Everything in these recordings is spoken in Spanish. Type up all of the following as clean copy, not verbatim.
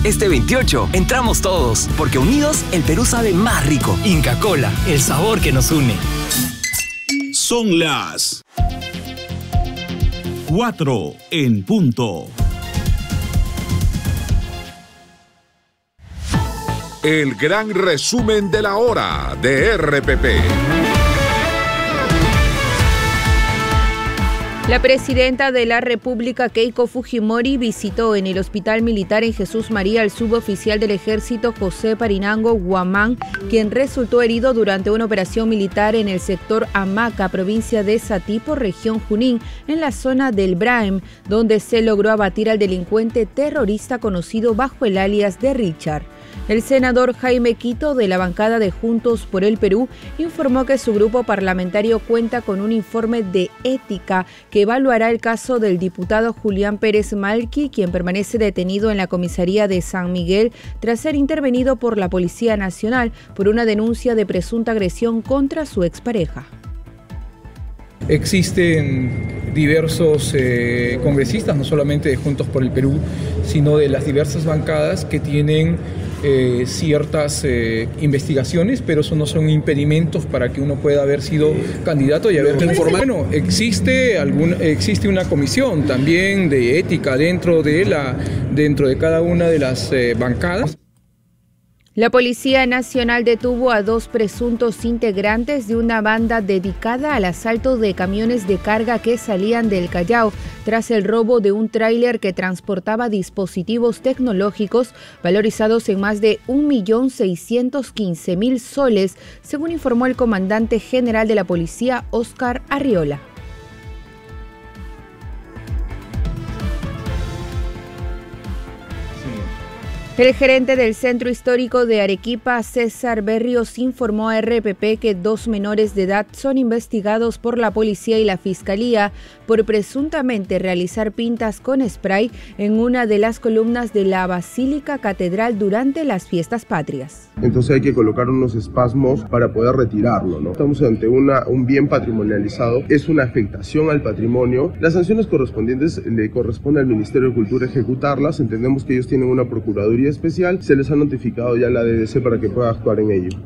Este 28 entramos todos, porque unidos el Perú sabe más rico. Inca Kola, el sabor que nos une. Son las 4 en punto. El gran resumen de la hora de RPP. La presidenta de la República, Keiko Fujimori, visitó en el Hospital Militar en Jesús María al suboficial del Ejército José Parinango Guamán, quien resultó herido durante una operación militar en el sector Amaca, provincia de Satipo, región Junín, en la zona del Braem, donde se logró abatir al delincuente terrorista conocido bajo el alias de Richard. El senador Jaime Quito, de la bancada de Juntos por el Perú, informó que su grupo parlamentario cuenta con un informe de ética que evaluará el caso del diputado Julián Pérez Malqui, quien permanece detenido en la comisaría de San Miguel tras ser intervenido por la Policía Nacional por una denuncia de presunta agresión contra su expareja. Existen diversos congresistas, no solamente de Juntos por el Perú, sino de las diversas bancadas que tienen ciertas investigaciones, pero eso no son impedimentos para que uno pueda haber sido candidato y haber informado. Bueno, existe una comisión también de ética dentro de cada una de las bancadas. La Policía Nacional detuvo a 2 presuntos integrantes de una banda dedicada al asalto de camiones de carga que salían del Callao tras el robo de un tráiler que transportaba dispositivos tecnológicos valorizados en más de 1.615.000 soles, según informó el comandante general de la policía, Óscar Arriola. El gerente del Centro Histórico de Arequipa, César Berrios, informó a RPP que 2 menores de edad son investigados por la policía y la fiscalía por presuntamente realizar pintas con spray en una de las columnas de la Basílica Catedral durante las fiestas patrias. Entonces hay que colocar unos espasmos para poder retirarlo, ¿no? Estamos ante un bien patrimonializado, es una afectación al patrimonio. Las sanciones correspondientes le corresponde al Ministerio de Cultura ejecutarlas. Entendemos que ellos tienen una procuraduría especial, se les ha notificado ya a la DDC para que pueda actuar en ello.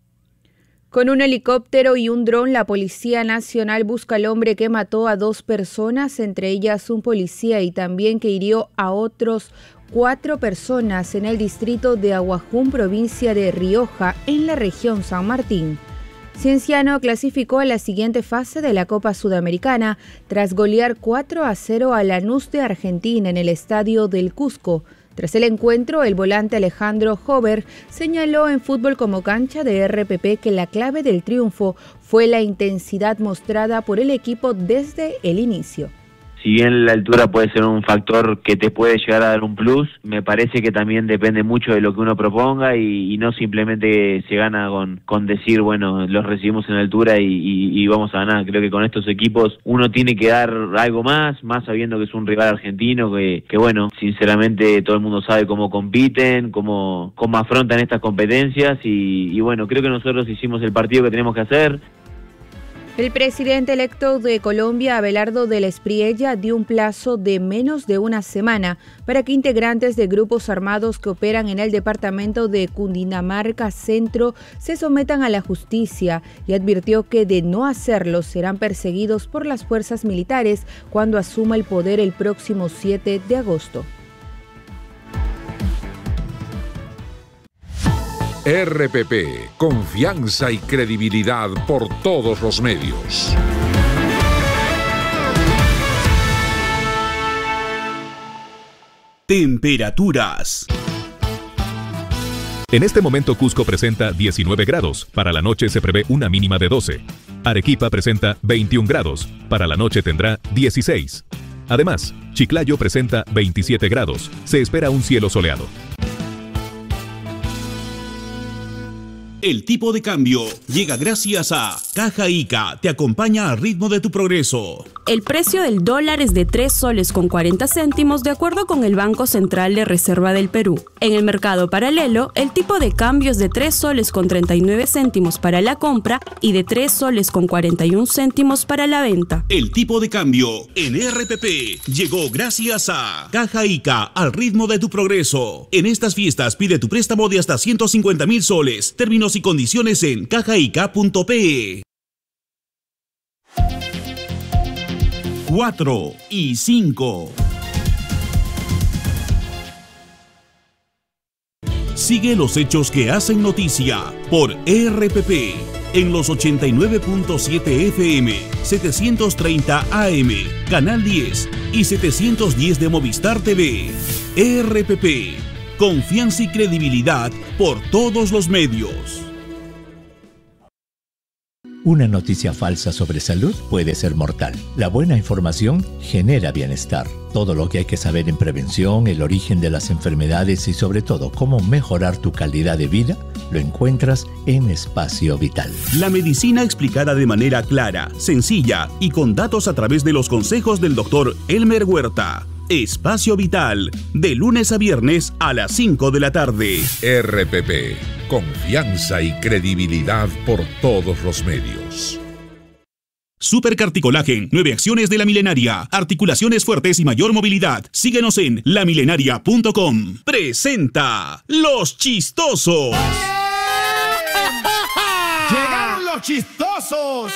Con un helicóptero y un dron, la Policía Nacional busca al hombre que mató a 2 personas, entre ellas un policía, y también que hirió a otros 4 personas en el distrito de Aguajún, provincia de Rioja, en la región San Martín. Cienciano clasificó a la siguiente fase de la Copa Sudamericana tras golear 4-0 a Lanús de Argentina en el estadio del Cusco. Tras el encuentro, el volante Alejandro Hover señaló en Fútbol como Cancha de RPP que la clave del triunfo fue la intensidad mostrada por el equipo desde el inicio. Si bien la altura puede ser un factor que te puede llegar a dar un plus, me parece que también depende mucho de lo que uno proponga y no simplemente se gana con decir, bueno, los recibimos en la altura y vamos a ganar. Creo que con estos equipos uno tiene que dar algo más sabiendo que es un rival argentino, que bueno, sinceramente todo el mundo sabe cómo compiten, cómo afrontan estas competencias y bueno, creo que nosotros hicimos el partido que tenemos que hacer. El presidente electo de Colombia, Abelardo del Espriella, dio un plazo de menos de una semana para que integrantes de grupos armados que operan en el departamento de Cundinamarca Centro se sometan a la justicia y advirtió que de no hacerlo serán perseguidos por las fuerzas militares cuando asuma el poder el próximo 7 de agosto. RPP, confianza y credibilidad por todos los medios. Temperaturas. En este momento Cusco presenta 19 grados, para la noche se prevé una mínima de 12. Arequipa presenta 21 grados, para la noche tendrá 16. Además, Chiclayo presenta 27 grados, se espera un cielo soleado. El tipo de cambio llega gracias a Caja Ica, te acompaña al ritmo de tu progreso. El precio del dólar es de 3 soles con 40 céntimos de acuerdo con el Banco Central de Reserva del Perú. En el mercado paralelo, el tipo de cambio es de 3 soles con 39 céntimos para la compra y de 3 soles con 41 céntimos para la venta. El tipo de cambio en RPP llegó gracias a Caja Ica, al ritmo de tu progreso. En estas fiestas pide tu préstamo de hasta 150,000 soles. Términos y condiciones en cajaica.pe. 4 y 5. Sigue los hechos que hacen noticia por RPP en los 89.7 FM, 730 AM, Canal 10 y 710 de Movistar TV. RPP, confianza y credibilidad por todos los medios. Una noticia falsa sobre salud puede ser mortal. La buena información genera bienestar. Todo lo que hay que saber en prevención, el origen de las enfermedades y sobre todo cómo mejorar tu calidad de vida, lo encuentras en Espacio Vital. La medicina explicada de manera clara, sencilla y con datos a través de los consejos del doctor Elmer Huerta. Espacio Vital, de lunes a viernes a las 5 de la tarde. RPP, confianza y credibilidad por todos los medios. Supercarticolagen, 9 acciones de la milenaria, articulaciones fuertes y mayor movilidad. Síguenos en lamilenaria.com. Presenta Los Chistosos. ¡Llegaron los chistosos!